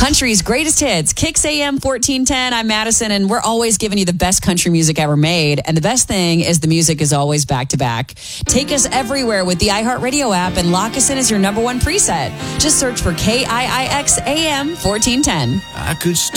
Country's greatest hits, Kicks AM 1410. I'm Madison, and we're always giving you the best country music ever made. And the best thing is the music is always back to back. Take us everywhere with the iHeartRadio app and lock us in as your number one preset. Just search for KIIX AM 1410. I could stay